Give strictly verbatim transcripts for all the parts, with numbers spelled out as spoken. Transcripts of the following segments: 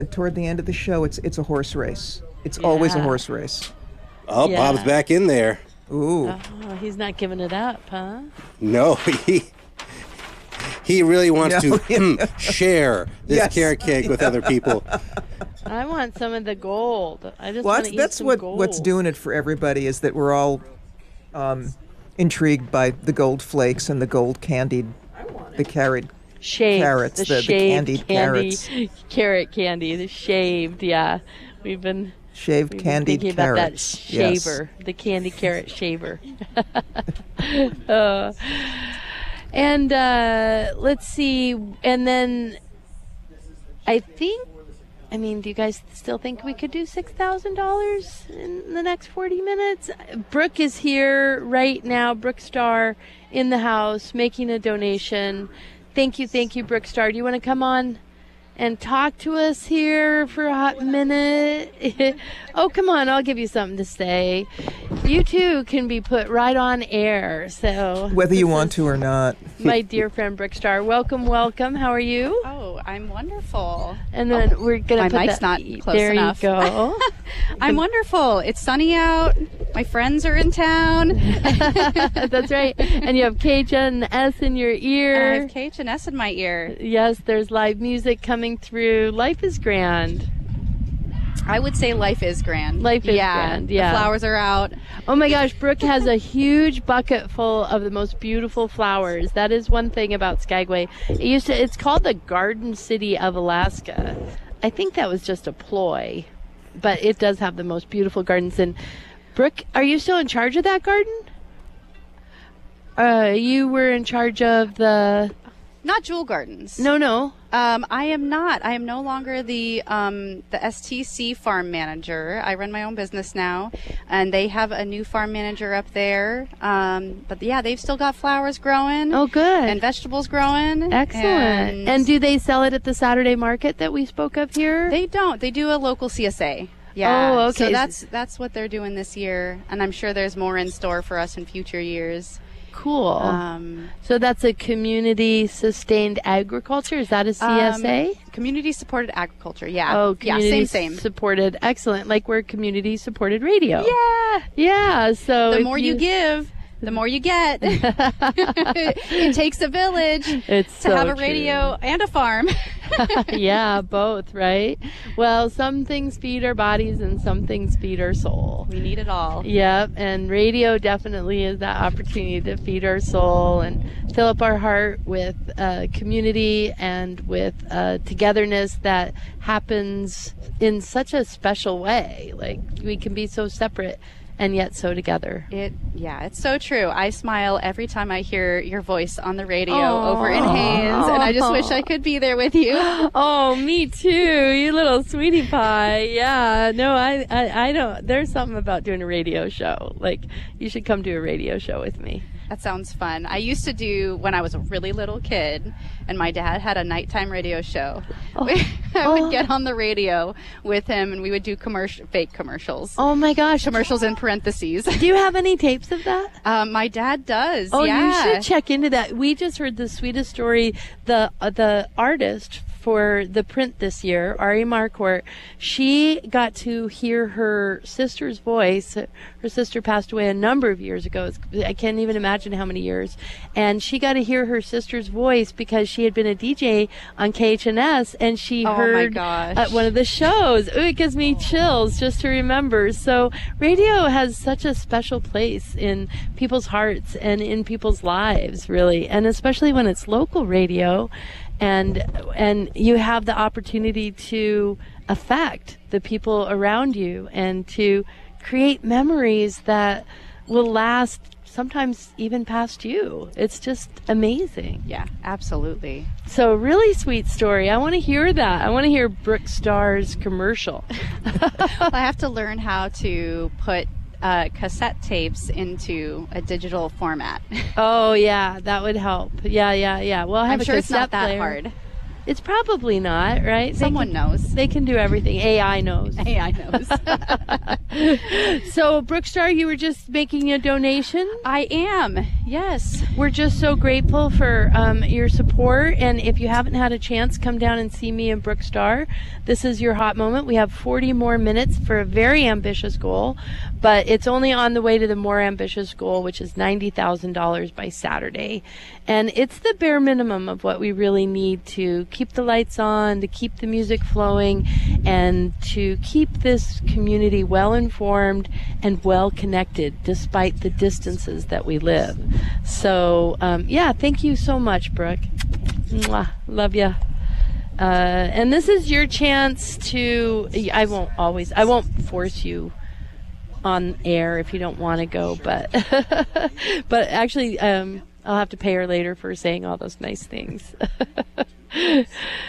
toward the end of the show, it's it's a horse race. It's yeah. always a horse race. Oh, yeah. Bob's back in there. Ooh. Oh, he's not giving it up, huh? No, he he really wants no. to mm, share this yes. carrot cake with other people. I want some of the gold. I just well, want to eat that's some what gold. What's doing it for everybody is that we're all um, intrigued by the gold flakes and the gold candied, the carrot shaved, carrots, the, the, the, shaved the candied candy, carrots, carrot candy, the shaved. Yeah, we've been shaved we've candied been thinking carrots. About that shaver, yes. the candy carrot shaver. uh, and uh, let's see, and then I think. I mean, do you guys still think we could do six thousand dollars in the next forty minutes? Brooke is here right now, Brooke Star in the house making a donation. Thank you, thank you, Brooke Star. Do you want to come on and talk to us here for a hot minute? Oh, come on, I'll give you something to say. You too can be put right on air. So whether you want to or not. My dear friend Brooke Star, welcome, welcome. How are you? Oh, I'm wonderful. And then oh, we're gonna my put mic's that, not close there enough. There you go. I'm wonderful. It's sunny out. My friends are in town. That's right. And you have K H N S in your ear. And I have K H N S in my ear. Yes, there's live music coming through. Life is grand. I would say life is grand. Life is yeah, grand, yeah. The flowers are out. Oh my gosh, Brooke has a huge bucket full of the most beautiful flowers. That is one thing about Skagway. It used to, it's called the Garden City of Alaska. I think that was just a ploy, but it does have the most beautiful gardens. And Brooke, are you still in charge of that garden? Uh, you were in charge of the... Not Jewel Gardens. No, no. Um, I am not. I am no longer the um, the S T C farm manager. I run my own business now, and they have a new farm manager up there. Um, but yeah, they've still got flowers growing. Oh, good. And vegetables growing. Excellent. And, and do they sell it at the Saturday market that we spoke of here? They don't. They do a local C S A. Yeah. Oh, okay. So that's that's what they're doing this year, and I'm sure there's more in store for us in future years. Cool. Um, so that's a community-sustained agriculture? Is that a C S A? Um, community-supported agriculture, yeah. Oh, yeah, same, same. Supported, excellent. Like we're community-supported radio. Yeah. Yeah, so... The more you, you give... The more you get. It takes a village it's to so have a true. radio and a farm. Yeah, both, right? Well, some things feed our bodies and some things feed our soul. We need it all. Yep, and radio definitely is that opportunity to feed our soul and fill up our heart with uh, community and with uh, togetherness that happens in such a special way. Like, we can be so separate and yet so together. It, yeah, it's so true. I smile every time I hear your voice on the radio Aww. over in Haines, and I just wish I could be there with you. Oh, me too, you little sweetie pie. Yeah, no, I, I, I don't. There's something about doing a radio show. Like, you should come do a radio show with me. That sounds fun. I used to do when I was a really little kid, and my dad had a nighttime radio show. Oh. I would oh. get on the radio with him, and we would do commercial, fake commercials. Oh my gosh! Commercials in parentheses. Do you have any tapes of that? Um, my dad does. Oh, yeah. you should check into that. We just heard the sweetest story. The uh, the artist for the print this year, Ari Marquardt, she got to hear her sister's voice. Her sister passed away a number of years ago. It's, I can't even imagine how many years. And she got to hear her sister's voice because she had been a D J on K H N S, and she oh heard at one of the shows. Ooh, it gives me chills just to remember. So radio has such a special place in people's hearts and in people's lives, really, and especially when it's local radio. And and you have the opportunity to affect the people around you and to create memories that will last sometimes even past you. It's just amazing. Yeah, absolutely. So really sweet story. I want to hear that. I want to hear Brooke Star's commercial. I have to learn how to put Uh, cassette tapes into a digital format. Oh yeah, that would help. Yeah, yeah, yeah. Well, I have I'm a sure cassette it's not that player. hard. It's probably not, right? Someone they can, knows. They can do everything. A I knows. A I knows. So, Brookstar, you were just making a donation? I am, yes. We're just so grateful for um, your support. And if you haven't had a chance, come down and see me and Brookstar. This is your hot moment. We have forty more minutes for a very ambitious goal, but it's only on the way to the more ambitious goal, which is ninety thousand dollars by Saturday. And it's the bare minimum of what we really need to keep the lights on, to keep the music flowing, and to keep this community well informed and well connected despite the distances that we live. So, um, yeah, thank you so much, Brooke. Mwah. Love ya. Uh, and this is your chance to, I won't always, I won't force you on air if you don't want to go, but, but actually, um, I'll have to pay her later for saying all those nice things. Yeah,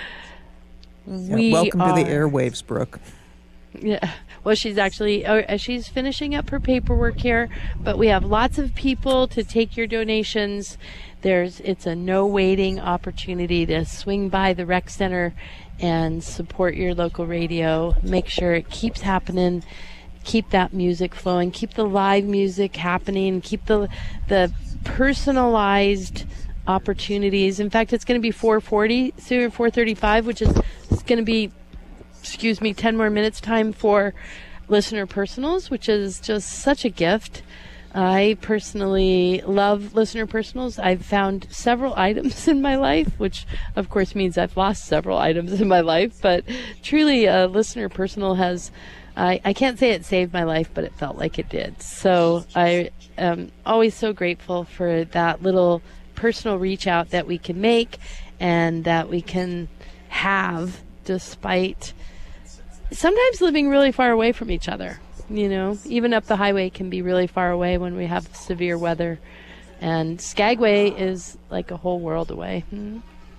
we welcome are, to the airwaves, Brooke. Yeah. Well, she's actually, uh, she's finishing up her paperwork here, but we have lots of people to take your donations. There's, it's a no waiting opportunity to swing by the rec center and support your local radio. Make sure it keeps happening. Keep that music flowing. Keep the live music happening. Keep the, the personalized opportunities. In fact, it's going to be four forty, soon four thirty-five, which is going to be, excuse me, ten more minutes time for listener personals, which is just such a gift. I personally love listener personals. I've found several items in my life, which of course means I've lost several items in my life, but truly a listener personal has, I, I can't say it saved my life, but it felt like it did. So I am always so grateful for that little personal reach out that we can make and that we can have despite sometimes living really far away from each other. You know, even up the highway can be really far away when we have severe weather. And Skagway is like a whole world away. Hmm.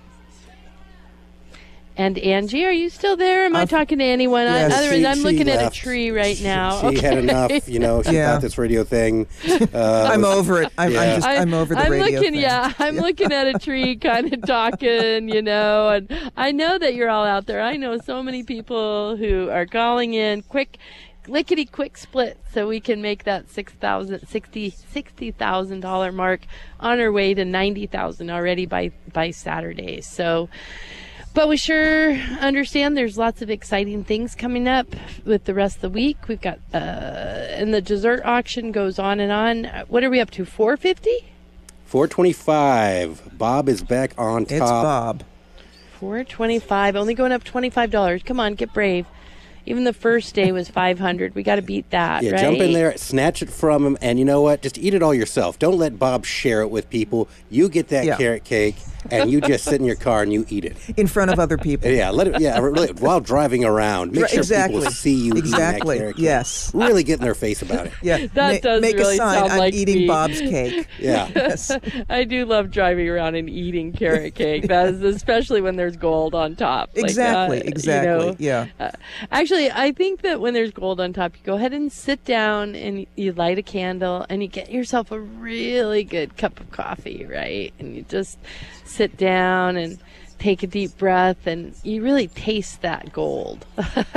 And Angie, are you still there? Am uh, I talking to anyone? Yes, Otherwise, she, I'm she looking left. at a tree right now. She, she okay. had enough, you know. She Yeah. got this radio thing. Uh, I'm over it. I'm, Yeah. I'm just, I'm over the I'm radio looking, thing. yeah, I'm looking at a tree, kind of talking, you know, and I know that you're all out there. I know so many people who are calling in quick, lickety quick split, so we can make that six thousand, sixty, sixty thousand dollar mark on our way to ninety thousand already by by Saturday. So. But we sure understand there's lots of exciting things coming up with the rest of the week. We've got, uh, and the dessert auction goes on and on. What are we up to, four fifty? four twenty-five. Bob is back on top. It's Bob. four twenty-five, only going up twenty-five dollars. Come on, get brave. Even the first day was five hundred. We got to beat that, Yeah, right? jump in there, snatch it from him, and you know what? Just eat it all yourself. Don't let Bob share it with people. You get that Yeah. carrot cake, and you just sit in your car and you eat it. In front of other people. Yeah, let it. Yeah, really, while driving around, make Right, sure exactly. people see you Exactly. eating that carrot cake. Yes. Really get in their face about it. Yeah. That Ma- does make really a sign. sound I'm like eating me. Bob's cake. Yeah. Yes. I do love driving around and eating carrot cake. That is especially when there's gold on top. Like, Exactly. uh, exactly. You know, Yeah. Uh, actually, I think that when there's gold on top, you go ahead and sit down and you light a candle and you get yourself a really good cup of coffee, right? And you just sit down and take a deep breath and you really taste that gold.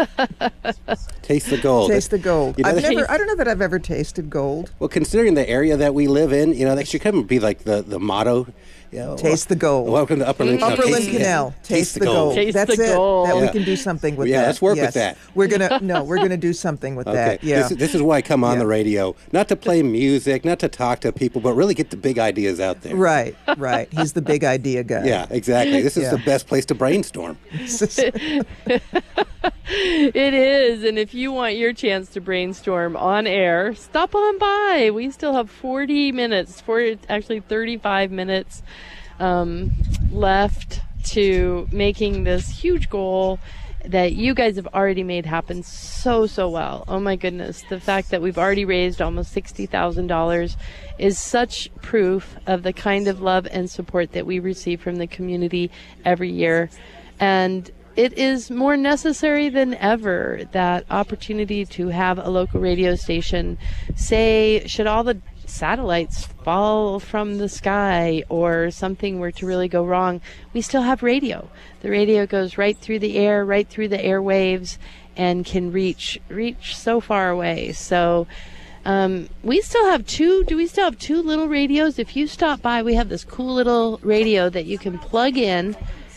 Taste the gold. Taste the gold. You know, I've that- never. I don't know that I've ever tasted gold. Well, considering the area that we live in, you know, that should kind of be like the, the motto. You know, Taste the gold. Welcome to Upperland Canal. Upperland Taste- Canal. Taste, the gold. Taste That's the it. gold. That we Yeah. can do something with Yeah, that. let's work with Yes. that. We're gonna no. We're gonna do something with Okay. that. Yeah. This, is- this is why I come on Yeah. the radio, not to play music, not to talk to people, but really get the big ideas out there. Right. Right. He's the big idea guy. Yeah, exactly. This is Yeah. the best place to brainstorm. It is, and if you want your chance to brainstorm on air, stop on by. We still have forty minutes, for actually thirty-five minutes um, left to making this huge goal that you guys have already made happen so, so well. Oh my goodness. The fact that we've already raised almost sixty thousand dollars is such proof of the kind of love and support that we receive from the community every year. And it is more necessary than ever, that opportunity to have a local radio station say, should all the satellites fall from the sky or something were to really go wrong, we still have radio. The radio goes right through the air, right through the airwaves, and can reach reach so far away. So um, we still have two, do we still have two little radios? If you stop by, we have this cool little radio that you can plug in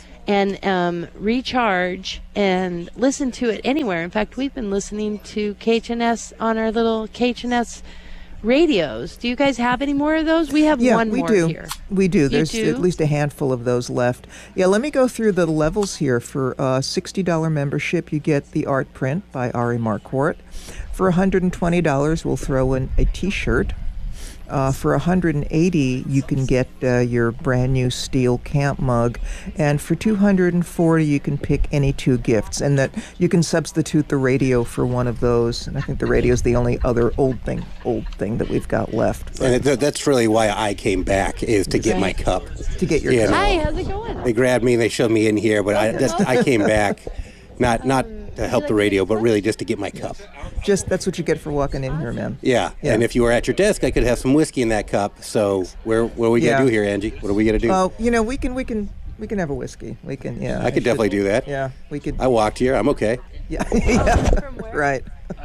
and um, recharge and listen to it anywhere. In fact, we've been listening to K H N S on our little K H N S radios. Do you guys have any more of those? We have yeah, one we more do. here. We do. There's do? at least a handful of those left. Yeah, let me go through the levels here. For a sixty dollars membership, you get the art print by Ari Marquardt. For one hundred twenty dollars, we'll throw in a T-shirt. Uh, for one hundred eighty dollars, you can get uh, your brand new steel camp mug, and for two hundred forty dollars, you can pick any two gifts, and that you can substitute the radio for one of those. And I think the radio is the only other old thing, old thing that we've got left. And th- that's really why I came back, is to get my cup. To get your You cup. know, Hi, how's it going? They grabbed me and they shoved me in here, but I that's, I came back, not not to help the radio, but really just to get my cup. Just that's what you get for walking in here, man. Yeah. Yeah. And if you were at your desk, I could have some whiskey in that cup. So where what are we Yeah. gonna do here, Angie? What are we gonna do? Oh, you know, we can we can we can have a whiskey. We can, yeah. I could definitely do that. Yeah, we could. I walked here. I'm okay. Yeah, yeah. Right.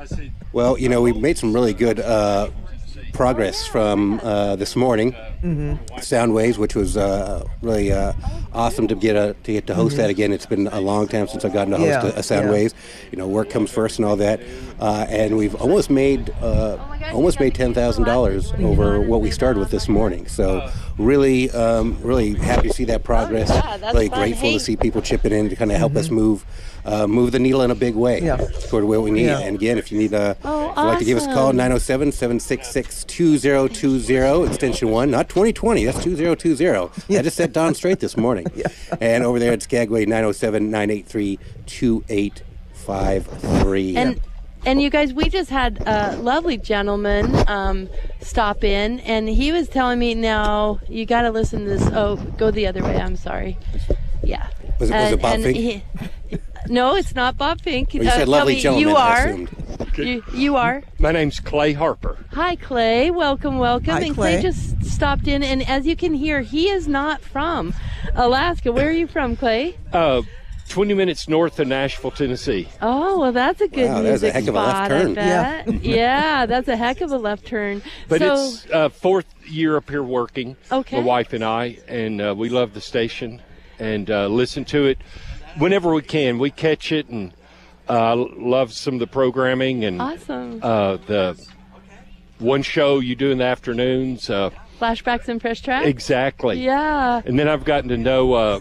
Well, you know, we made some really good uh, progress from uh, this morning. Mm-hmm. Soundwaves, which was uh, really uh, awesome to get a, to get to host Mm-hmm. that again. It's been a long time since I've gotten to host Yeah, a, a Soundwaves. You know, work comes first and all that. Uh, and we've almost made uh, almost made ten thousand dollars over what we started with this morning. So really, um, really happy to see that progress. Oh, yeah, that's really fun. grateful Hey. to see people chipping in to kind of help us move. Uh, move the needle in a big way Yeah. toward where we need. Yeah. And again, if you need a, Oh, if you'd like to give us a call, awesome. nine oh seven, seven six six, two oh two oh, extension one, not twenty twenty, that's two oh two oh. I just said Don straight this morning. Yeah. And over there at Skagway, nine oh seven, nine eight three, two eight five three. And and you guys, we just had a lovely gentleman um, stop in, and he was telling me, now you got to listen to this. Oh, go the other way. I'm sorry. Yeah. Was it- was it And- Bob and Fink? he- no, it's not Bob Fink. Well, you Uh, said tell lovely me, gentleman, you I are. assumed. You, you are. My name's Clay Harper. Hi, Clay. Welcome, welcome. Hi, and Clay Clay. just stopped in, and as you can hear, he is not from Alaska. Where are you from, Clay? Uh, twenty minutes north of Nashville, Tennessee. Oh, well, that's a good Wow, that's a music heck of a left spot, turn. I bet. Yeah. That's a heck of a left turn. But so, it's uh, fourth year up here working, Okay. my wife and I, and uh, we love the station and uh, listen to it whenever we can. We catch it and uh, love some of the programming and awesome. uh, the one show you do in the afternoons. Uh, Flashbacks and Fresh Tracks? exactly. Yeah. And then I've gotten to know uh,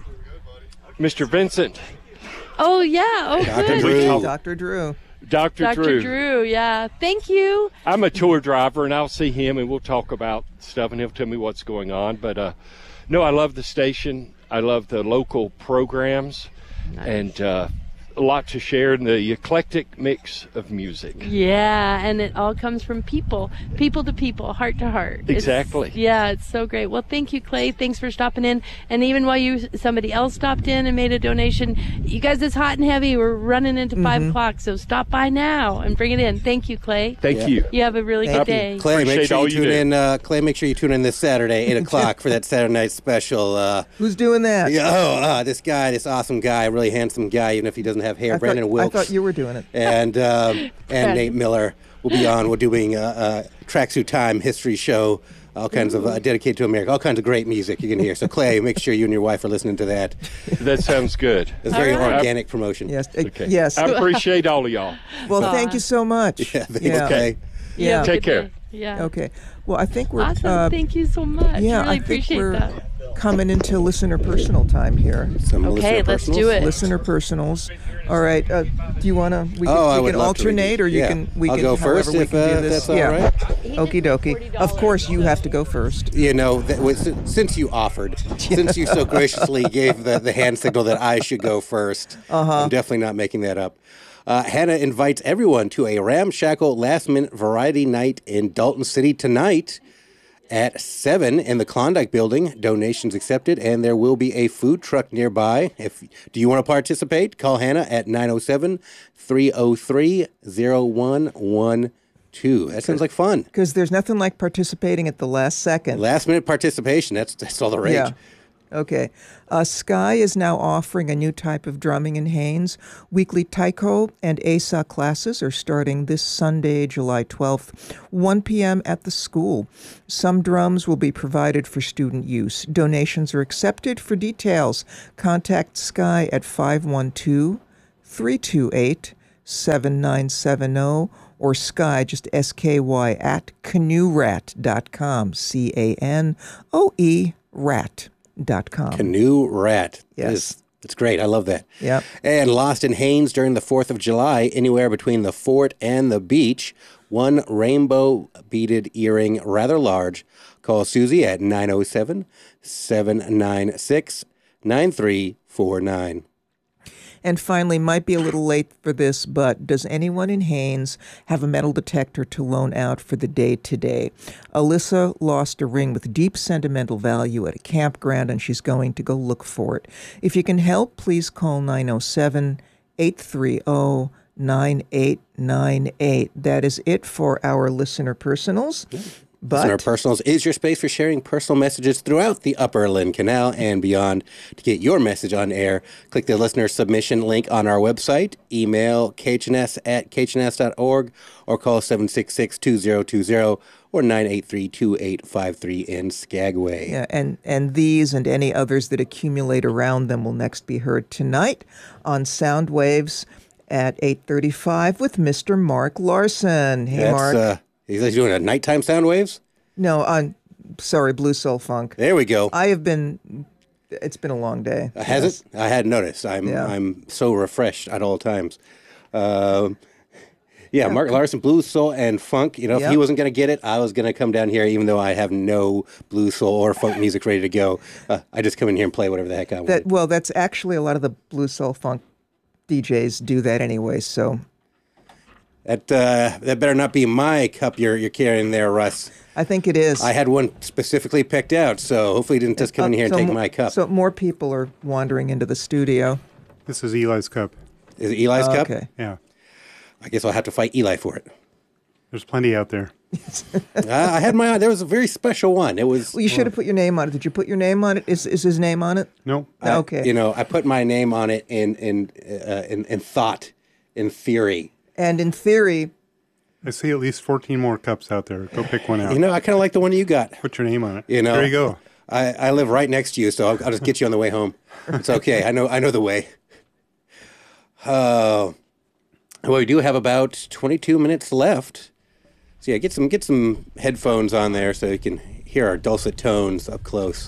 Mister Vincent, Oh, yeah. Oh, Doctor good. Drew. Doctor Drew. Doctor Doctor Drew. Drew, yeah. Thank you. I'm a tour driver, and I'll see him, and we'll talk about stuff, and he'll tell me what's going on. But uh, no, I love the station. I love the local programs, and uh, a lot to share in the eclectic mix of music. Yeah, and it all comes from people, people to people, heart to heart. It's- Exactly. yeah, it's so great. Well, thank you, Clay. Thanks for stopping in. And even while you somebody else stopped in and made a donation, you guys, it's hot and heavy. We're running into five o'clock, so stop by now and bring it in. Thank you, Clay. Thank Yeah. you. You have a really Thank good you. day. Clay, make Appreciate sure all you you tune do. in. Uh, Clay, make sure you tune in this Saturday, eight o'clock, for that Saturday night special. Uh, Who's doing that? yeah, oh, uh, this guy, this awesome guy, really handsome guy, even if he doesn't have hair. I Brandon thought, Wilkes. I thought you were doing it. and um, and Nate Miller will be on. We're doing a, a Tracksuit Time history show, all kinds of uh, dedicated to America, all kinds of great music you can hear. So Clay, make sure you and your wife are listening to that. That sounds good. It's very All right. organic promotion. Yes. uh, Okay. Yes. I appreciate all of y'all. Well, thank you so much. Yeah, thanks, Yeah. Clay. You have a Take good care. day. Yeah. Okay. Well, I think we're. Awesome. uh, Thank you so much. yeah, really I think appreciate we're that. coming into listener personal time here. Some Okay, listener let's personals. do it. Listener personals. All right. Uh, do you want to? We can, Oh, I we would can love to read alternate, these. or you Yeah. can. We I'll can. go however first we if, can uh, do if this. that's all yeah. right. Okie dokie. Of course, you have to go first. You know, that was, since you offered, since you so graciously gave the, the hand signal that I should go first, uh-huh. I'm definitely not making that up. Uh, Hannah invites everyone to a ramshackle last-minute variety night in Dalton City tonight at seven in the Klondike Building. Donations accepted, and there will be a food truck nearby. If do you want to participate? Call Hannah at nine oh seven, three oh three, oh one one too. That sounds like fun. Because there's nothing like participating at the last second. Last minute participation. That's that's all the rage. Yeah. Okay. Uh, Sky is now offering a new type of drumming in Haines. Weekly taiko and asa classes are starting this Sunday, July twelfth, one p.m. at the school. Some drums will be provided for student use. Donations are accepted. For details, contact Sky at five one two, three two eight, seven nine seven zero or Sky, just S K Y, at canoe rat dot com, C A N O E, rat. Dot com. Canoe Rat. Yes. That is, it's great. I love that. Yep. And Lost in Haines during the fourth of July, anywhere between the fort and the beach. One rainbow beaded earring, rather large. Call Susie at nine oh seven, seven nine six, nine three four nine. And finally, might be a little late for this, but does anyone in Haines have a metal detector to loan out for the day today? Alyssa lost a ring with deep sentimental value at a campground, and she's going to go look for it. If you can help, please call nine oh seven, eight three zero, nine eight nine eight. That is it for our listener personals. But Listener Personals is your space for sharing personal messages throughout the Upper Lynn Canal and beyond. To get your message on air, click the listener submission link on our website, email k h n s at k h n s dot org, or call seven six six, two zero two zero or nine eight three, two eight five three in Skagway. Yeah, and, and these and any others that accumulate around them will next be heard tonight on Sound Waves at eight thirty-five with Mister Mark Larson. Hey, That's, Mark. Uh, he's doing a nighttime sound waves? No, I'm sorry, Blue Soul Funk. There we go. I have been, it's been a long day. Uh, Has Yes. it? I hadn't noticed. I'm Yeah. I'm so refreshed at all times. Um, yeah, Mark Larson, blues, soul, and funk. You know, if Yep. he wasn't going to get it, I was going to come down here, even though I have no blues, soul, or funk music ready to go. Uh, I just come in here and play whatever the heck I want. That, well, that's actually a lot of the Blue Soul Funk D Js do that anyway, so That uh, that better not be my cup you're you're carrying there, Russ. I think it is. I had one specifically picked out, so hopefully you didn't just come in here and So take mo- my cup. So more people are wandering into the studio. This is Eli's cup. Is it Eli's cup? Okay. Yeah. I guess I'll have to fight Eli for it. There's plenty out there. uh, I had my. There was a very special one. It was. Well, you should have put your name on it. Did you put your name on it? Is is his name on it? No. I- Okay. You know, I put my name on it in in uh, in, in thought, in theory. And in theory, I see at least fourteen more cups out there. Go pick one out. You know, I kind of like the one you got. Put your name on it. You know, There you go. I, I live right next to you, so I'll, I'll just get you on the way home. It's okay. I know I know the way. Uh, well, we do have about twenty-two minutes left. So yeah, get some get some headphones on there so you can hear our dulcet tones up close.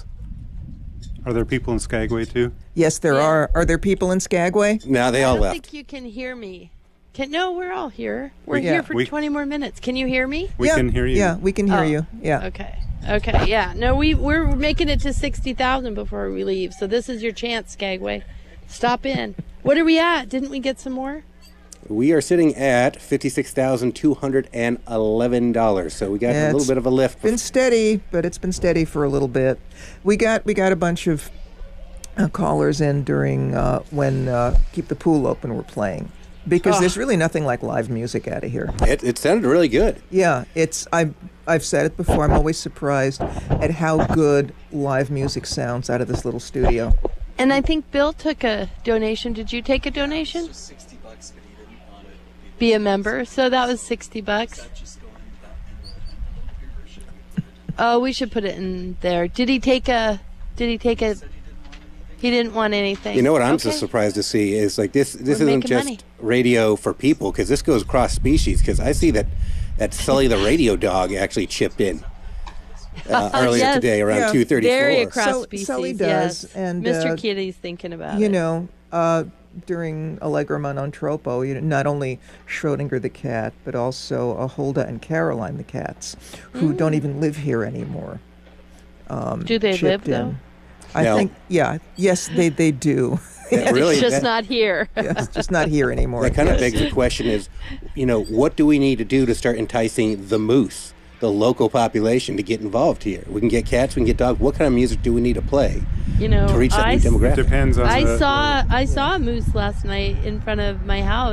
Are there people in Skagway too? yes, there Yeah. are. Are there people in Skagway? Now they I all don't left. think you can hear me. Can no, we're all here. We're Yeah. here for We- twenty more minutes. Can you hear me? We yeah, can hear you. Yeah, we can hear Oh, you. Yeah. Okay. Okay. Yeah. No, we we're making it to sixty thousand before we leave. So this is your chance, Skagway. Stop in. What are we at? Didn't we get some more? We are sitting at fifty-six thousand two hundred eleven dollars. So we got Yeah, a little it's bit of a lift. Been steady, but it's been steady for a little bit. We got we got a bunch of uh, callers in during uh, when uh, Keep the Pool Open were playing, because Ah. there's really nothing like live music out of here. It, it sounded really good. Yeah, it's I I've said it before. I'm always surprised at how good live music sounds out of this little studio. And I think Bill took a donation. Did you take a donation? sixty bucks, but he didn't want to Be a member. So that was sixty bucks. just go into that membership. Oh, we should put it in there. Did he take a? Did he take a? He didn't want anything. You know what I'm Okay. so surprised to see is like this. This We're isn't making just money. radio for people because this goes cross species. Because I see that that Sully the radio dog actually chipped in uh, earlier Yes. today around Yeah. two thirty-four. Very across So- species. Sully does, yes. and, Mister uh, Kitty's thinking about You it. know, uh, during Allegra non Tropo, you know, not only Schrodinger the cat, but also uh, Hulda and Caroline the cats, who don't even live here anymore. Um, Do they live, chipped though? in. I No. think, yeah, yes, they they do. That really, It's just that, not here. It's just not here anymore. that kind of Yes. begs the question: is you know what do we need to do to start enticing the moose, the local population, to get involved here? We can get cats, we can get dogs. What kind of music do we need to play You know, to reach that I, new demographic? Depends on I the, saw I saw a moose last night in front of my house,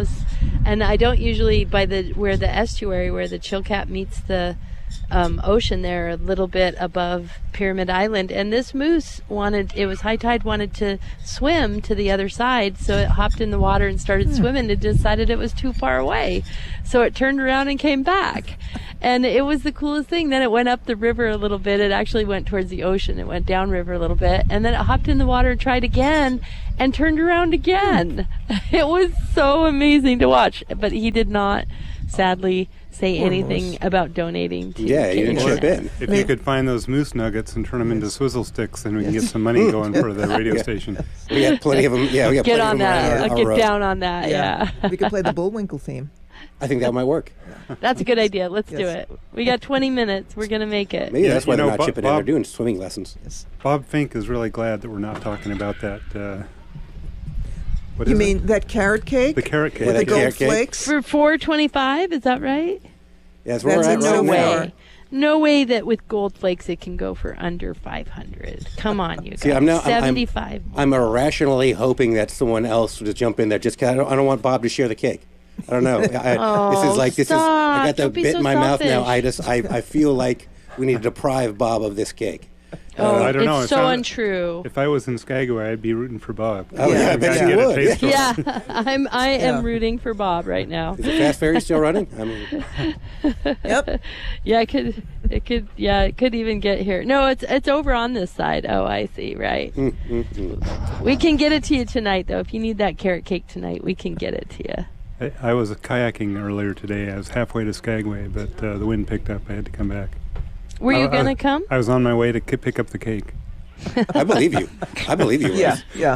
and I don't usually by the where the estuary where the Chilkat meets the um, ocean there, a little bit above Pyramid Island, and this moose wanted it was high tide wanted to swim to the other side, so it hopped in the water and started Hmm. swimming. It decided it was too far away, so it turned around and came back. And it was the coolest thing. Then it went up the river a little bit. It actually went towards the ocean. It went downriver a little bit. And then it hopped in the water and tried again and turned around again. It was so amazing to watch. But he did not, sadly, say Poor anything moose. about donating to Yeah, you didn't K H chip N S. in. If Maybe- you could find those moose nuggets and turn them into swizzle sticks, then we can get some money going for the radio Yeah. station. We got plenty of them. Yeah, we got Get plenty on of them that. around our, I'll our get road. down on that. Yeah. We could play the Bullwinkle theme. I think that might work. That's a good idea. Let's do Yes. it. We got twenty minutes. We're going to make it. Maybe Yeah, that's why you they're know, not Bob- chipping in. They're Bob- doing swimming lessons. Yes. Bob Fink is really glad that we're not talking about that. Uh, what You is mean it? that carrot cake The carrot cake. with Yeah, the that gold carrot cake. flakes? For four twenty-five, is that right? Yeah, that's where That's we're a at no right now. way. way. No way that with gold flakes it can go for under five hundred. Come on, you guys. See, I'm now- I'm- I'm- seventy-five. I'm irrationally hoping that someone else would just jump in there. Just 'cause I don't, I don't want Bob to share the cake. I don't know. I, this Oh, is like this is. I stop. got the Don't be bit so in my mouth now. selfish. I just I, I feel like we need to deprive Bob of this cake. Oh, I don't it's know. It so sounds- untrue. If I was in Skagway, I'd be rooting for Bob. Oh, yeah, I We bet gotta you get a would. taste of it. Yeah, I'm. I am Yeah. rooting for Bob right now. Is the fast ferry still running? I mean, Yep. Yeah, it could. It could. Yeah, it could even get here. No, it's it's over on this side. Oh, I see. Right. mm, mm, mm. We can get it to you tonight, though. If you need that carrot cake tonight, we can get it to you. I, I was kayaking earlier today. I was halfway to Skagway, but uh, the wind picked up. I had to come back. Were you I- I- gonna come? I was on my way to k- pick up the cake. I believe you. I believe you. Yeah, Rose. yeah.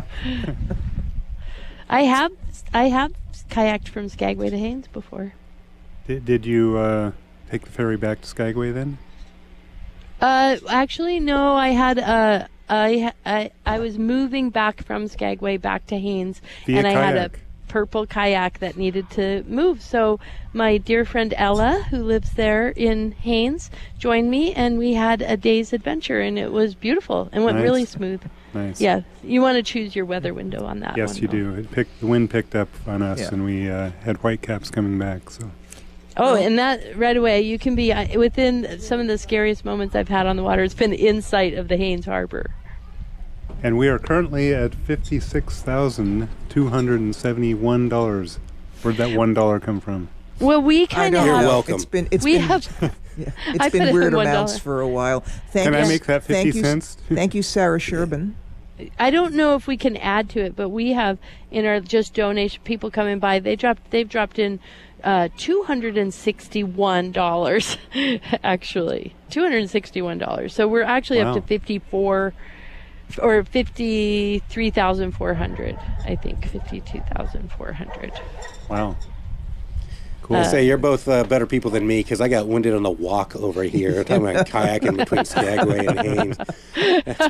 I have. I have kayaked from Skagway to Haines before. Did, did you uh, take the ferry back to Skagway then? Uh, actually, no. I had uh, I ha- I I was moving back from Skagway back to Haines, Via and I had a kayak. purple kayak that needed to move. So my dear friend Ella, who lives there in Haines, joined me, and we had a day's adventure, and it was beautiful and went Nice. really smooth. Nice. Yeah, you want to choose your weather window on that. Yes, one, you though. do. It picked, the wind picked up on us, Yeah. and we uh, had whitecaps coming back. So Oh, and that right away, you can be uh, within some of the scariest moments I've had on the water. It's been in sight of the Haines Harbor. And we are currently at fifty-six thousand two hundred and seventy-one dollars. Where'd that one dollar come from? Well, we I kind of don't You're have. know. welcome. It's been it's we been have. yeah, I it's put been in weird one amounts dollar. for a while. Thank Can I you, make that thank fifty you, cents? Thank you, Sarah Sherbin. I don't know if we can add to it, but we have in our just donation people coming by. They dropped. They've dropped in uh, two hundred and sixty-one dollars. Actually, two hundred and sixty-one dollars. So we're actually Wow. up to fifty-four or fifty-three thousand four hundred. I think fifty-two thousand four hundred. Wow. Cool. Uh, Say you're both uh, better people than me because I got winded on the walk over here. Talking about kayaking between Skagway and Haines.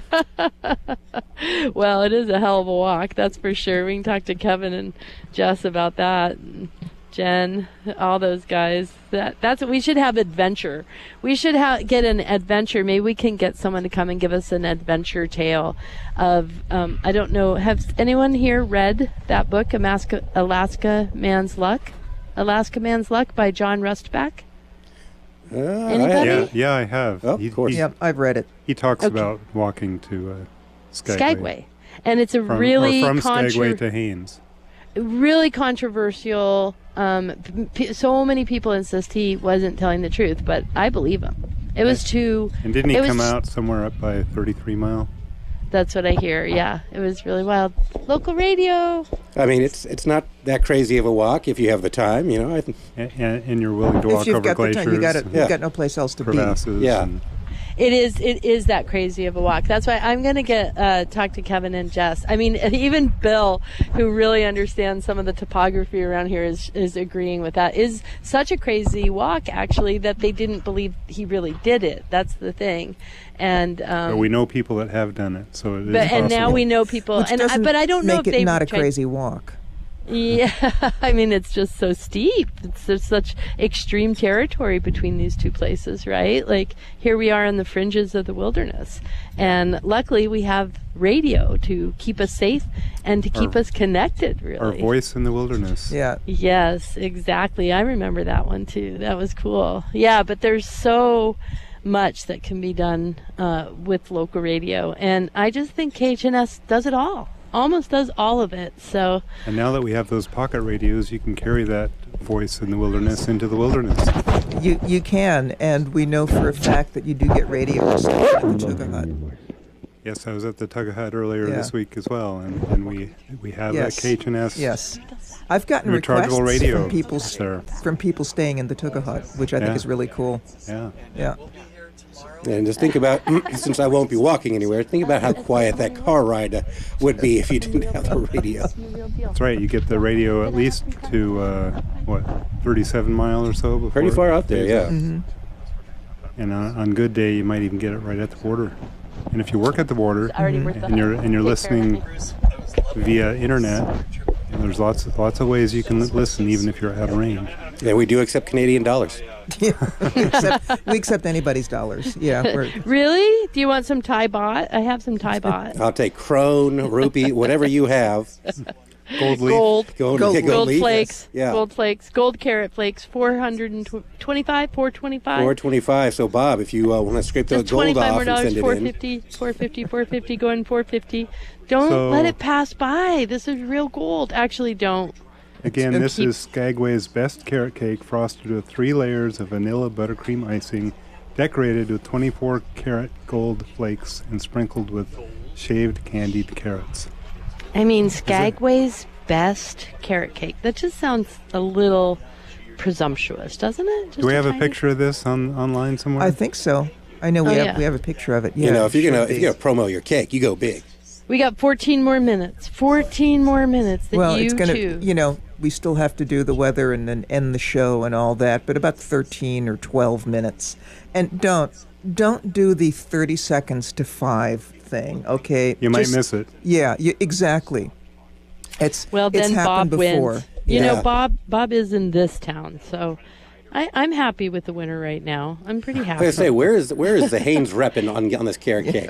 Well, it is a hell of a walk, that's for sure. We can talk to Kevin and Jess about that. And Jen, all those guys. That that's what we should have adventure. We should ha- get an adventure. Maybe we can get someone to come and give us an adventure tale of. Um, I don't know. Has anyone here read that book, Alaska, Alaska Man's Luck? Alaska Man's Luck by John Rustback. Uh, I- Anybody? Yeah, yeah, I have. Oh, of he, course. He, Yep, I've read it. he talks Okay. about walking to uh, Skagway. Skagway. And it's a From, really or from contro- Skagway to Haines. really controversial. Um, p- so many people insist he wasn't telling the truth, but I believe him. It was too. And didn't he it was- come out somewhere up by thirty-three mile? That's what I hear. Yeah, it was really wild. Local radio. I mean, it's it's not that crazy of a walk if you have the time. You know, I think. And, and you're willing to walk If you've over got the glaciers, time, you got it. and Yeah. You got no place else to be. crevasses. Yeah. and- It is. It is that crazy of a walk. That's why I'm going to get uh, talk to Kevin and Jess. I mean, even Bill, who really understands some of the topography around here, is is agreeing with that. Is such a crazy walk actually that they didn't believe he really did it. That's the thing, and um, But we know people that have done it, so it is but and now possible. we know people. Which and I, doesn't but I don't know make if it they not a tried- crazy walk. Yeah, I mean, it's just so steep. It's there's such extreme territory between these two places, right? Like, here we are on the fringes of the wilderness. And luckily, we have radio to keep us safe and to keep Our- us connected, really. Our voice in the wilderness. Yeah. Yes, exactly. I remember that one, too. That was cool. Yeah, but there's so much that can be done uh, with local radio. And I just think K H N S does it all. Almost does all of it. So And now that we have those pocket radios, you can carry that voice in the wilderness into the wilderness. You you can, and we know for a fact that you do get radio reception at the Tuga Hut. Yes, I was at the Tugga Hut earlier Yeah. this week as well, and, and we we have Yes. a K H N S Yes. I've gotten requests rechargeable radio from people there. from people staying in the Tuga Hut, which I think Yeah. is really cool. Yeah. Yeah. And just think about, since I won't be walking anywhere, think about how quiet that car ride uh, would be if you didn't have the radio. That's right. You get the radio at least to, uh, what, thirty-seven mile or so? Before Pretty far out there, it yeah. takes off. And on, on good day, you might even get it right at the border. And if you work at the border already worth the and you're hype. and you're Take care of listening via internet, and there's lots of, lots of ways you can li- listen even if you're out of range. Yeah, we do accept Canadian dollars. we, accept, we accept anybody's dollars. Yeah. We're, really? Do you want some Thai baht? I have some Thai baht. I'll take crone, rupee, whatever you have. Gold leaf. Gold. Gold, Gold yeah, leaf. Gold leaf, flakes, yes. Yeah. gold flakes, gold carrot flakes, four hundred twenty-five, four twenty-five. four twenty-five. So, Bob, if you uh, want to scrape the Just gold twenty-five off more and dollars, send four it in. fifty, four fifty, four fifty, going four fifty. Don't So- let it pass by. This is real gold. Actually, don't. Again, And this keep- is Skagway's best carrot cake, frosted with three layers of vanilla buttercream icing, decorated with twenty-four karat gold flakes, and sprinkled with shaved candied carrots. I mean, Skagway's best carrot cake. That just sounds a little presumptuous, doesn't it? Just Do we have a tiny- picture of this on online somewhere? I think so. I know we Oh, have yeah. we have a picture of it. Yeah. you know, if you're it gonna should if be. you're gonna promo your cake, you go big. We got fourteen more minutes. fourteen more minutes that well, you it's gonna. choose. You know, we still have to do the weather and then end the show and all that, but about thirteen or twelve minutes. And don't don't do the thirty seconds to five thing. Okay. You might Just- miss it. Yeah. You, exactly. It's Well, it's then happened Bob before. wins. You Yeah. know, Bob Bob is in this town, so I, I'm happy with the winner right now. I'm pretty I happy. was gonna say, where is where is the Haynes repping on on this carrot cake?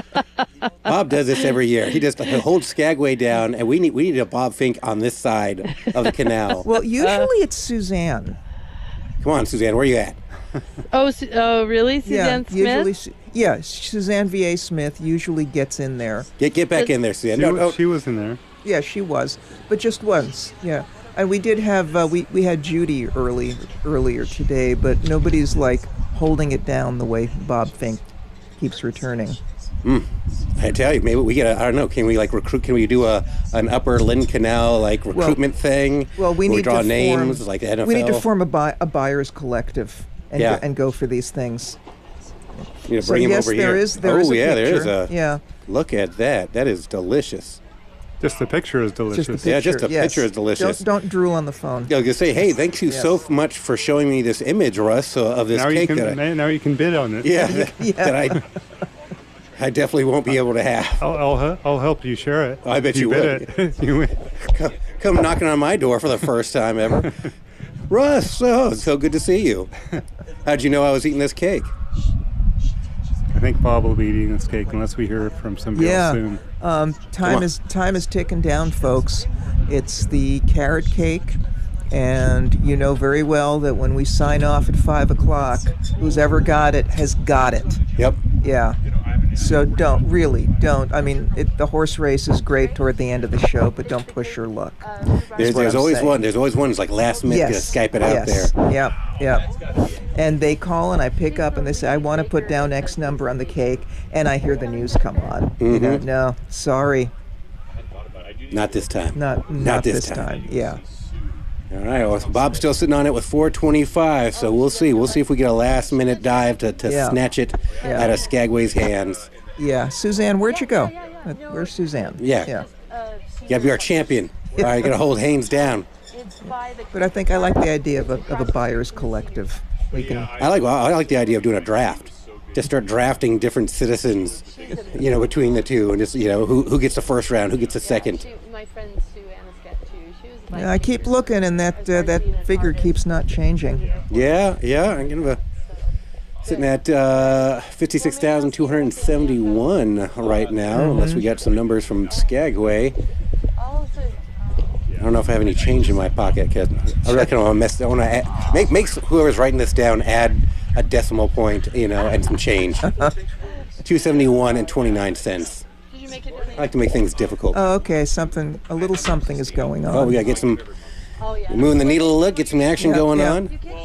Bob does this every year. He just holds Skagway down, and we need we need a Bob Fink on this side of the canal. Well, usually it's Suzanne. Come on, Suzanne, where you at? Oh, Su- oh, really, Suzanne yeah, Smith? usually. Su- Yeah, Suzanne V A Smith usually gets in there. Get get back in there, Suzanne. She, No, wa- no. she was in there. Yeah, she was, but just once. Yeah, and we did have uh, we we had Judy early earlier today, but nobody's like holding it down the way Bob Fink keeps returning. I tell you, maybe we get a, I don't know, can we like recruit, can we do a an Upper Lynn Canal like recruitment thing? Well, we where need draw to names form, like the N F L. We need to form a, buy, a buyers collective and Yeah. go, and go for these things. You know, So bring him yes, over there here. is there oh is a yeah, there is picture. a. Yeah, Look at that. That is delicious. Just the picture is just delicious. the picture. Yeah, just the yes. picture is delicious. Don't, don't drool on the phone. I was gonna say, hey, thank you so Yes. much for showing me this image, Russ, uh, of this now you cake. can that I, now you can bid on it. yeah, that, Yeah. that I I definitely won't be able to have. I'll I'll, he- I'll help you share it. I bet If you bid it. you win. Come, come knocking on my door for the first time ever. Russ, oh, it's so good to see you. How'd you know I was eating this cake? I think Bob will be eating this cake unless we hear from somebody Yeah. else soon. Um, time on. is time is ticking down, folks. It's the carrot cake, and you know very well that when we sign off at five o'clock, who's ever got it has got it. Yep. Yeah. So don't really don't. I mean, it, the horse race is great toward the end of the show, but don't push your luck. There's, what there's I'm always saying. one. There's always one who's like last minute gonna Yes. Skype it out yes. there. Yep. Yep. And they call and I pick up and they say, I want to put down X number on the cake, and I hear the news come on. You know, Mm-hmm. no, sorry, Not this time. not not, Not this, this time. Yeah. All right. Well, Bob's still sitting on it with four twenty-five, so we'll see. We'll see if we get a last minute dive to, to Yeah. snatch it Yeah. out of Skagway's hands. Yeah, Suzanne, where'd you go? Uh, Where's Suzanne? Yeah. Yeah. You gotta be our champion. All right, you gotta hold Haynes down. But I think I like the idea of a, of a buyers collective. We can. I like well, I like the idea of doing a draft. Just start drafting different citizens, you know, between the two, and just you know who who gets the first round, who gets the second. My friend Sue Annisket too. She was Like, I keep looking, and that uh, that figure keeps not changing. Yeah, yeah. I'm gonna sitting at uh, fifty-six thousand two hundred seventy-one right now, Mm-hmm. unless we got some numbers from Skagway. I don't know if I have any change in my pocket because I really kind of want to mess. I want to make make whoever's writing this down add a decimal point, you know, and some change. Two seventy-one and twenty-nine cents. I like to make things difficult. Oh, okay, something, a little something is going on. Oh, we gotta get some moving the needle a little, get some action Yeah, going yeah. on.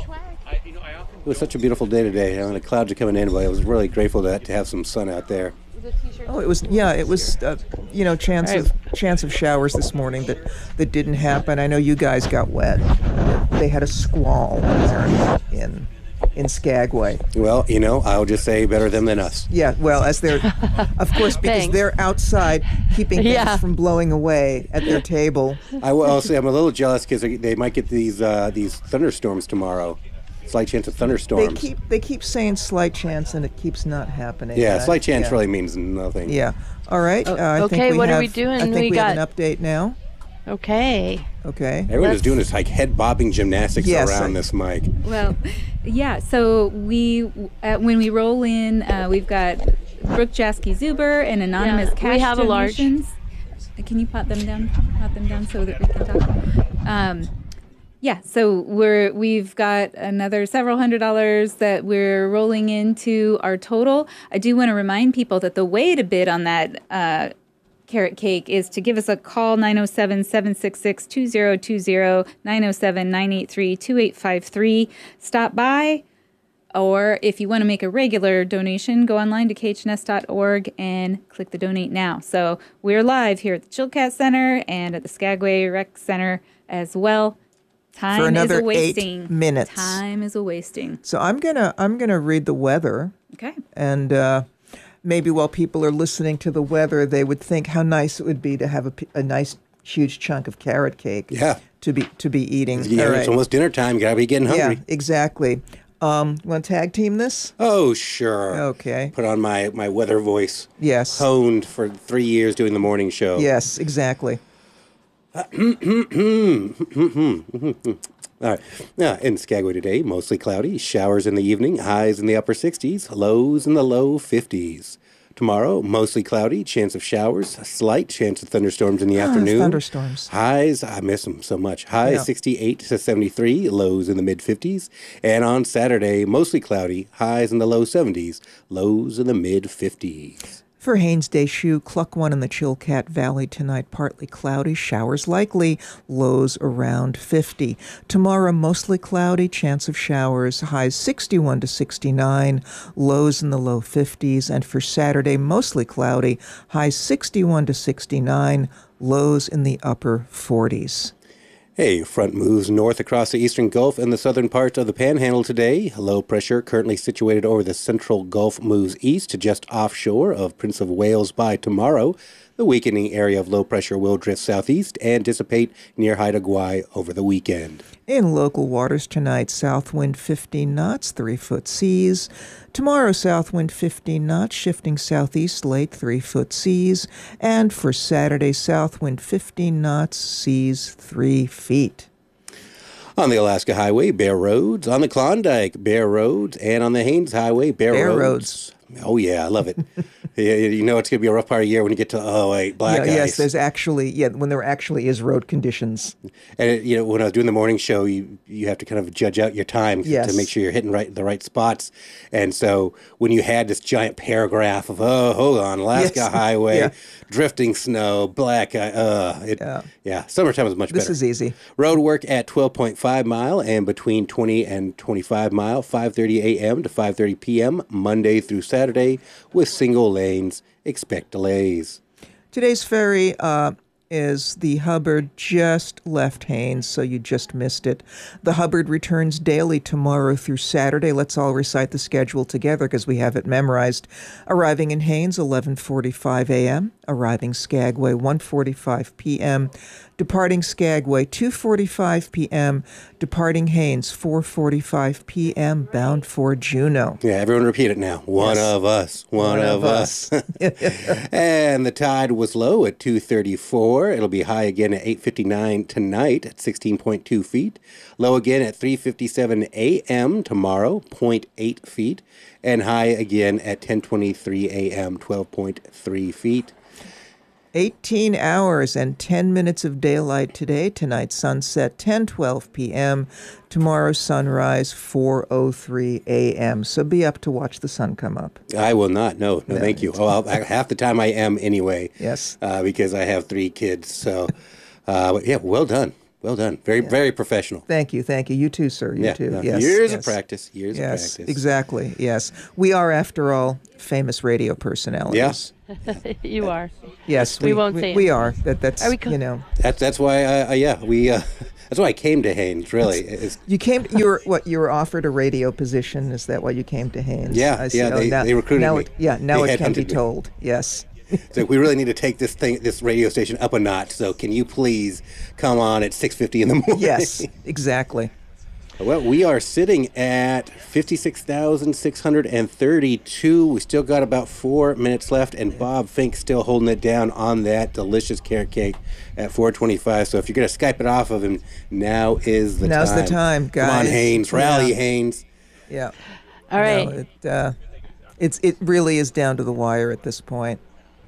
It was such a beautiful day today. You know, the clouds are coming in, but I was really grateful to, to have some sun out there. Oh, it was yeah, it was uh, you know chance of chance of showers this morning that that didn't happen. I know you guys got wet. They had a squall there in in Skagway. Well, you know, I'll just say better them than us. Yeah, well, as they're of course because Thanks. they're outside keeping things Yeah. from blowing away at their table. I will I'll say I'm a little jealous because they might get these uh, these thunderstorms tomorrow. Slight chance of They thunderstorms. keep they keep saying slight chance and it keeps not happening. yeah, Uh, slight chance yeah. really means nothing. Yeah. All right. Uh, I okay, think we what are have, we doing? I think We we, have got- an update now. Okay. Okay. Everyone is Let's- doing this like head bobbing gymnastics Yes, around I- this mic. well, yeah. So we, uh, when we roll in, uh, we've got Brooke Jasky Zuber and anonymous Yeah, we cash have a large. donations. Can you pot them down? Pot them down so that we can talk. Um, yeah. So we're we've got another several hundred dollars that we're rolling into our total. I do want to remind people that the way to bid on that. Uh, carrot cake is to give us a call nine oh seven, seven six six, two oh two oh, nine oh seven, nine eight three, two eight five three. Stop by, or if you want to make a regular donation, go online to k h n s dot org and click the donate now. So we're live here at the Chilkat Center and at the Skagway Rec Center as well. Time For another is a wasting. eight minutes. Time is a wasting. So I'm gonna I'm gonna read the weather. Okay. And uh, maybe while people are listening to the weather, they would think how nice it would be to have a, p- a nice huge chunk of carrot cake. Yeah. To be to be eating. Yeah, All it's right. almost dinner time. Gotta be getting hungry. Yeah, exactly. Um, want to tag team this? Oh, sure. Okay. Put on my, my weather voice. Yes. Honed for three years doing the morning show. Yes, exactly. All right. Yeah, in Skagway today, mostly cloudy, showers in the evening, highs in the upper sixties, lows in the low fifties. Tomorrow, mostly cloudy, chance of showers, a slight chance of thunderstorms in the afternoon. thunderstorms. Highs, I miss them so much. Highs Yeah. sixty-eight to seventy-three, lows in the mid fifties. And on Saturday, mostly cloudy, highs in the low seventies, lows in the mid fifties. For Haynes Day Shoe, Cluck One in the Chilkat Valley tonight, partly cloudy, showers likely, lows around fifty. Tomorrow, mostly cloudy, chance of showers, highs sixty-one to sixty-nine, lows in the low fifties. And for Saturday, mostly cloudy, highs sixty-one to sixty-nine, lows in the upper forties. Hey, front moves north across the eastern Gulf and the southern parts of the Panhandle today. Low pressure currently situated over the central Gulf moves east to just offshore of Prince of Wales by tomorrow. The weakening area of low pressure will drift southeast and dissipate near Haida Gwaii over the weekend. In local waters tonight, south wind fifteen knots, three foot seas. Tomorrow, south wind fifteen knots, shifting southeast late, three foot seas. And for Saturday, south wind fifteen knots, seas three feet. On the Alaska Highway, bare roads. On the Klondike, bare roads. And on the Haines Highway, bare, Bare roads. roads. Oh, yeah, I love it. Yeah, you know it's going to be a rough part of the year when you get to, oh, wait, black Yeah, ice. yes, there's actually, yeah, when there actually is road conditions. And it, you know, when I was doing the morning show, you you have to kind of judge out your time Yes. to make sure you're hitting right the right spots. And so when you had this giant paragraph of oh, hold on, Alaska Yes. Highway, Yeah. drifting snow, black, eye, uh, it, Yeah. yeah, summertime is much This better. is easy. Road work at twelve point five mile and between twenty and twenty-five mile, five thirty a.m. to five thirty p.m. Monday through Saturday with single lanes. Expect delays. Today's ferry uh, is the Hubbard, just left Haines, so you just missed it. The Hubbard returns daily tomorrow through Saturday. Let's all recite the schedule together because we have it memorized. Arriving in Haines, eleven forty-five a.m. Arriving Skagway, one forty-five p.m. Departing Skagway, two forty-five p.m. Departing Haines, four forty-five p.m. Bound for Juneau. Yeah, everyone repeat it now. One Yes. of us. One, One of of us. And the tide was low at two thirty-four. four. It'll be high again at eight fifty-nine tonight at sixteen point two feet. Low again at three fifty-seven a.m. tomorrow, zero point eight feet. And high again at ten twenty-three a.m., twelve point three feet. eighteen hours and ten minutes of daylight today. Tonight, sunset ten twelve p.m. Tomorrow, sunrise four oh three a.m. So be up to watch the sun come up. I will not. No, no, No, thank you. Oh, Well, half the time I am anyway. Yes. Uh, because I have three kids. So, uh, but yeah, well done. Well done. Very, very professional. Thank you, thank you. You too, sir. You Yeah, too. no, Yes. years yes. of practice. Years Yes, of practice. exactly. Yes. We are, after all, famous radio personalities. You are. Yes, We we, won't we, say we it. are. That that's Are we co- you know. That's that's why. I, I yeah, we. Uh, that's why I came to Haynes. Really. It's- You came. You were what? You were offered a radio position. Is that why you came to Haynes? Yeah, I see. yeah, Oh, they- now, they recruited now me. It, yeah. Now They it can be headhunted me. told. Yes. So we really need to take this thing, this radio station, up a notch. So can you please come on at six fifty in the morning? Yes. Exactly. Well, we are sitting at fifty-six thousand six hundred thirty-two. We still got about four minutes left, and Bob Fink still holding it down on that delicious carrot cake at four twenty-five. So if you're going to Skype it off of him, now is the Now's time. the time, Come on, guys. Haynes. Rally, Yeah. Haynes. Yeah. All right. No, it, uh, it's it really is down to the wire at this point.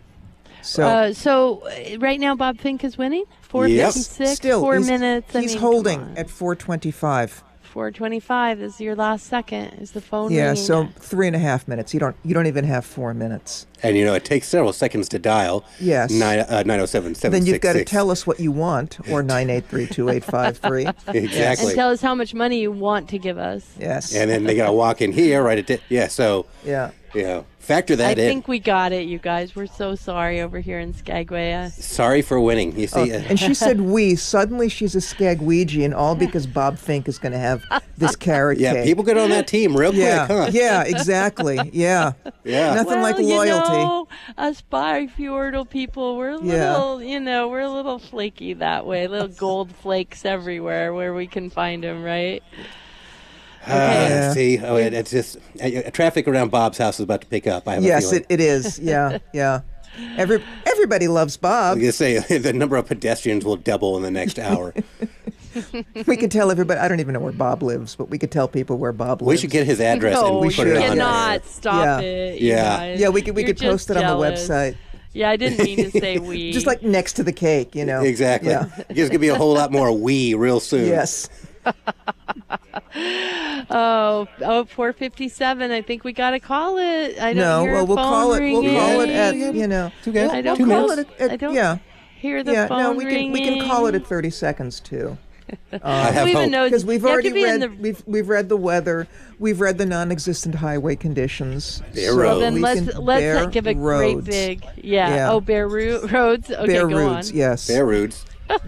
So Uh, so uh, right now, Bob Fink is winning. four Yep. fifty-six, still four he's, minutes. I He's mean, holding come on. at four twenty-five. four twenty-five is your last second. Is the phone Yeah. ringing? So three and a half minutes. You don't. You don't even have four minutes. And, you know, it takes several seconds to dial. Yes. Nine, uh, nine oh seven, seven Then six six. you've got to tell us what you want, or nine eight three two eight five three. Exactly. And tell us how much money you want to give us. Yes. And then they got to walk in here, right at it. Yeah, so, Yeah. you know, factor I that in. think we got it, you guys. We're so sorry over here in Skagway. Uh, Sorry for winning. You Oh, see, uh, and she said we. Suddenly she's a Skagwegian, all because Bob Fink is going to have this carrot yeah, cake. people get on that team real Yeah, quick, huh? yeah, exactly. Yeah. Yeah. Nothing well, like you loyalty. know, us Byfjordal people, we're a Yeah. little, you know, we're a little flaky that way. Little gold flakes everywhere where we can find them, right? Uh, Yeah. See, oh, it, it's just uh, traffic around Bob's house is about to pick up. I have a Yes, feeling. it, it is. Yeah, yeah. Every everybody loves I Bob. was gonna say the number of pedestrians will double in the next hour. We could tell everybody. I don't even know where Bob lives, but we could tell people where Bob lives. We should get his address no, and we we put you it on cannot there. stop Yeah. it. you Yeah. guys. Yeah, we could we You're could post just it on the jealous. website. Yeah, I didn't mean to say we. Just like next to the cake, you know. Exactly. Yeah. There's gonna be a whole lot more we real soon. Yes. oh, oh, four fifty-seven. I think we got to call it. I don't No. hear Well, a we'll phone call it. We'll ringing. call it at you know. Two guys. I We'll don't Two call minutes. it at, I at don't yeah. Hear the Yeah. phone No, we can we can call it ringing. at thirty seconds too. I have Who even hope. knows? Because we've You have already to be in read, the- we've we've read the weather, we've read the non-existent highway conditions. Bear so roads. Well, then we let's can- let's Bear uh, give a roads. great big yeah. Yeah. Oh, Bear Ro- Roads. Okay, Bear go roots, on. yes. Bear roots.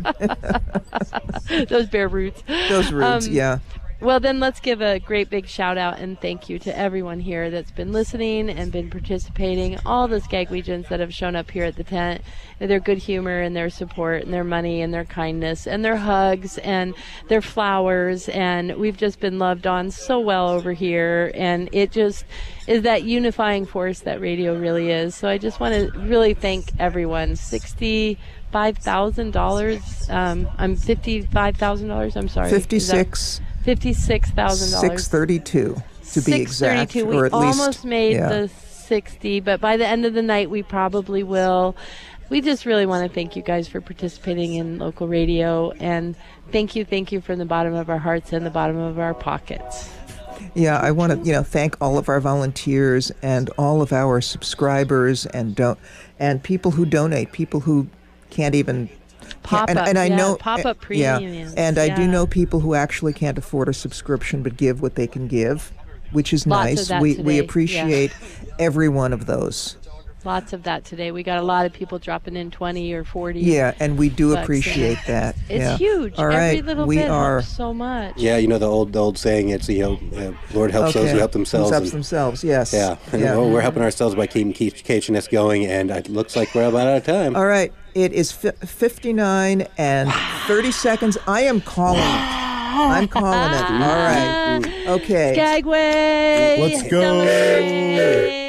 Those Bear Roots. Those roots, Um, yeah. Well, then let's give a great big shout out and thank you to everyone here that's been listening and been participating. All the Skagwegians that have shown up here at the tent, their good humor and their support and their money and their kindness and their hugs and their flowers. And we've just been loved on so well over here. And it just is that unifying force that radio really is. So I just want to really thank everyone. sixty-five thousand dollars. Um, I'm fifty-five thousand dollars. I'm sorry. Is that- Fifty-six, Fifty-six thousand dollars. six thirty-two to be exact, We or at least almost made yeah. the sixty, but by the end of the night, we probably will. We just really want to thank you guys for participating in local radio, and thank you, thank you from the bottom of our hearts and the bottom of our pockets. Yeah, I want to, you know, thank all of our volunteers and all of our subscribers and don't and people who donate, people who can't even Pop and, up, and I yeah, know pop up yeah, premiums, and I do yeah. know people who actually can't afford a subscription but give what they can give, which is Lots of nice. that we today, we yeah. appreciate every one of those. Lots of that today. We got a lot of people dropping in twenty or forty. Yeah, and we do bucks, appreciate yeah. that. It's yeah. huge. All Every right, little we bit are. helps so much. Yeah, you know the old the old saying. It's you know, uh, Lord helps those Okay. who help themselves. Who helps and- themselves? Yes. Yeah, and Yeah. well, we're helping ourselves by keeping K H N S going, and it looks like we're about out of time. All right. It is fi- fifty-nine and thirty seconds. I am calling it. I'm calling it. All right. Okay. Skagway. Let's go. Celebrate.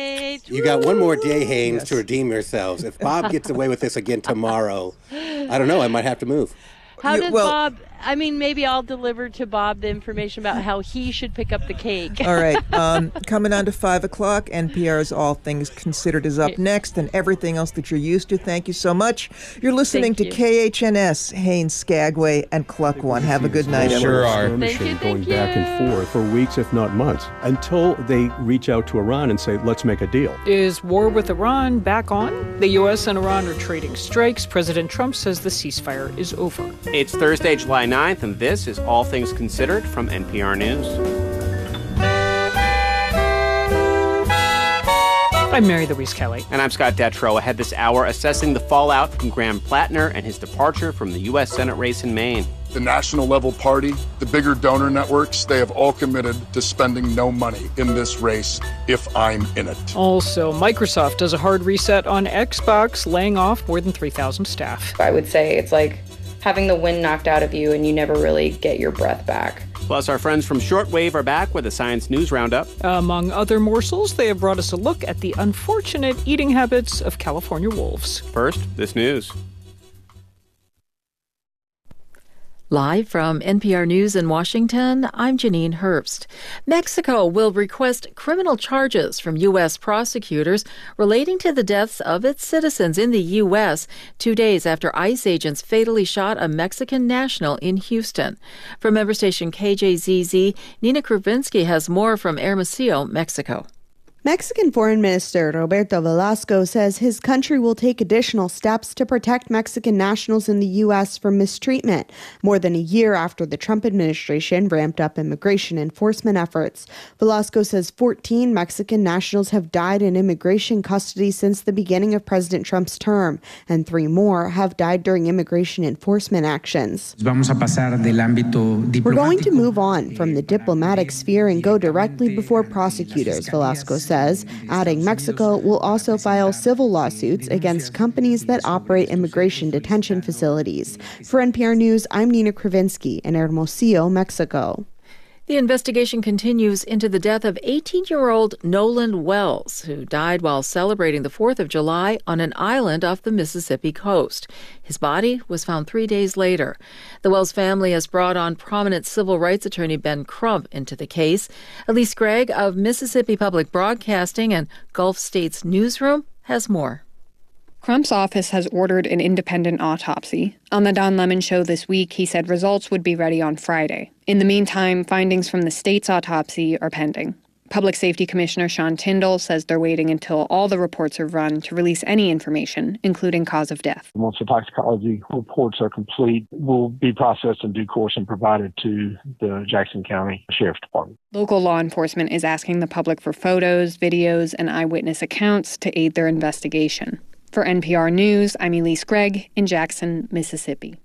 You got one more day, Haynes, Yes. to redeem yourselves. If Bob gets away with this again tomorrow, I don't know, I might have to move. How You- does well- Bob? I mean, maybe I'll deliver to Bob the information about how he should pick up the cake. All right. Um, coming on to five o'clock, N P R's All Things Considered is up next, and everything else that you're used to. Thank you so much. You're listening Thank to you. K H N S, Haines, Skagway, and Cluck One. Have a good night, Sure everyone. are. Thank you, going thank back you. and forth for weeks, if not months, until they reach out to Iran and say, let's make a deal. Is war with Iran back on? The U S and Iran are trading strikes. President Trump says the ceasefire is over. It's Thursday, July ninth, and this is All Things Considered from N P R News. I'm Mary Louise Kelly. And I'm Scott Detrow. Ahead this hour, assessing the fallout from Graham Plattner and his departure from the U S Senate race in Maine. The national level party, the bigger donor networks, they have all committed to spending no money in this race if I'm in it. Also, Microsoft does a hard reset on Xbox, laying off more than three thousand staff. I would say it's like having the wind knocked out of you and you never really get your breath back. Plus, our friends from Shortwave are back with a Science News Roundup. Among other morsels, they have brought us a look at the unfortunate eating habits of California wolves. First, this news. Live from N P R News in Washington, I'm Janine Herbst. Mexico will request criminal charges from U S prosecutors relating to the deaths of its citizens in the U S two days after ICE agents fatally shot a Mexican national in Houston. From member station K J Z Z, Nina Kruvinsky has more from Hermosillo, Mexico. Mexican Foreign Minister Roberto Velasco says his country will take additional steps to protect Mexican nationals in the U S from mistreatment, more than a year after the Trump administration ramped up immigration enforcement efforts. Velasco says fourteen Mexican nationals have died in immigration custody since the beginning of President Trump's term, and three more have died during immigration enforcement actions. We're going to move on from the diplomatic sphere and go directly before prosecutors, Velasco says. says, adding Mexico will also file civil lawsuits against companies that operate immigration detention facilities. For N P R News, I'm Nina Kravinsky in Hermosillo, Mexico. The investigation continues into the death of eighteen-year-old Nolan Wells, who died while celebrating the fourth of July on an island off the Mississippi coast. His body was found three days later. The Wells family has brought on prominent civil rights attorney Ben Crump into the case. Elise Gregg of Mississippi Public Broadcasting and Gulf States Newsroom has more. Crump's office has ordered an independent autopsy. On the Don Lemon Show this week, he said results would be ready on Friday. In the meantime, findings from the state's autopsy are pending. Public Safety Commissioner Sean Tyndall says they're waiting until all the reports are run to release any information, including cause of death. Once the toxicology reports are complete, will be processed in due course and provided to the Jackson County Sheriff's Department. Local law enforcement is asking the public for photos, videos, and eyewitness accounts to aid their investigation. For N P R News, I'm Elise Gregg in Jackson, Mississippi.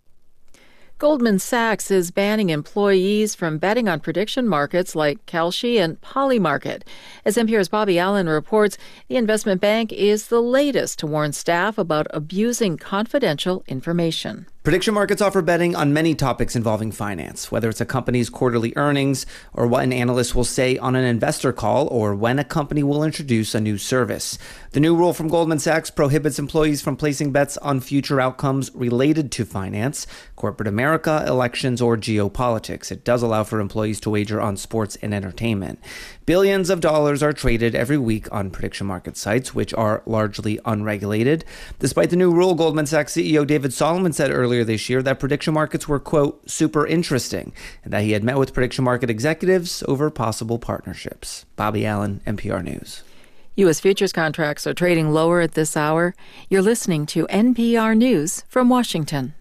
Goldman Sachs is banning employees from betting on prediction markets like Kalshi and Polymarket. As N P R's Bobby Allen reports, the investment bank is the latest to warn staff about abusing confidential information. Prediction markets offer betting on many topics involving finance, whether it's a company's quarterly earnings or what an analyst will say on an investor call or when a company will introduce a new service. The new rule from Goldman Sachs prohibits employees from placing bets on future outcomes related to finance, corporate America, elections, or geopolitics. It does allow for employees to wager on sports and entertainment. Billions of dollars are traded every week on prediction market sites, which are largely unregulated. Despite the new rule, Goldman Sachs C E O David Solomon said earlier this year that prediction markets were, quote, super interesting, and that he had met with prediction market executives over possible partnerships. Bobby Allen, N P R News. U S futures contracts are trading lower at this hour. You're listening to N P R News from Washington.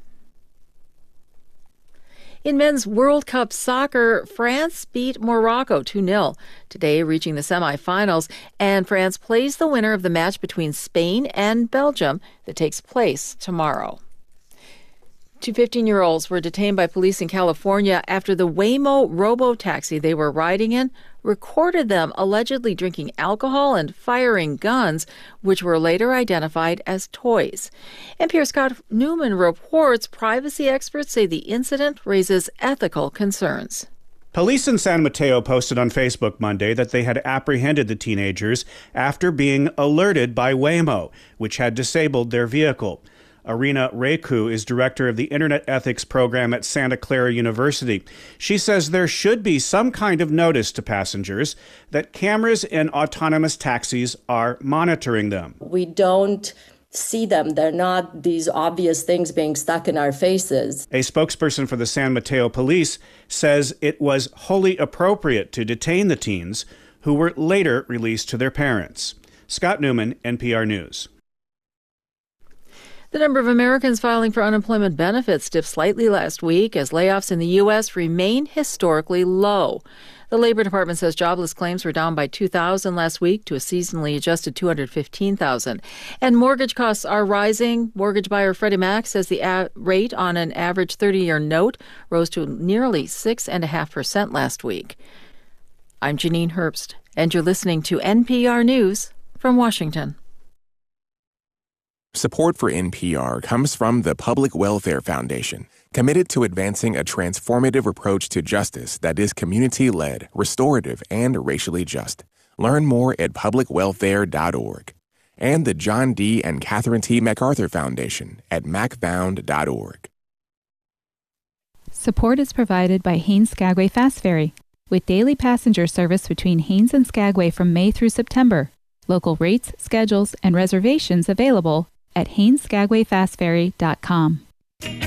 In men's World Cup soccer, France beat Morocco two nil, today reaching the semifinals, and France plays the winner of the match between Spain and Belgium that takes place tomorrow. Two fifteen-year-olds were detained by police in California after the Waymo robo-taxi they were riding in recorded them allegedly drinking alcohol and firing guns, which were later identified as toys. N P R Scott Newman reports privacy experts say the incident raises ethical concerns. Police in San Mateo posted on Facebook Monday that they had apprehended the teenagers after being alerted by Waymo, which had disabled their vehicle. Arina Reku is director of the Internet Ethics Program at Santa Clara University. She says there should be some kind of notice to passengers that cameras in autonomous taxis are monitoring them. We don't see them. They're not these obvious things being stuck in our faces. A spokesperson for the San Mateo Police says it was wholly appropriate to detain the teens, who were later released to their parents. Scott Newman, N P R News. The number of Americans filing for unemployment benefits dipped slightly last week as layoffs in the U S remain historically low. The Labor Department says jobless claims were down by two thousand last week to a seasonally adjusted two hundred fifteen thousand. And mortgage costs are rising. Mortgage buyer Freddie Mac says the a- rate on an average thirty-year note rose to nearly six point five percent last week. I'm Janine Herbst, and you're listening to N P R News from Washington. Support for N P R comes from the Public Welfare Foundation, committed to advancing a transformative approach to justice that is community-led, restorative, and racially just. Learn more at public welfare dot org. And the John D. and Catherine T. MacArthur Foundation at mac found dot org. Support is provided by Haines Skagway Fast Ferry, with daily passenger service between Haines and Skagway from May through September. Local rates, schedules, and reservations available at haines skagway fast ferry dot com.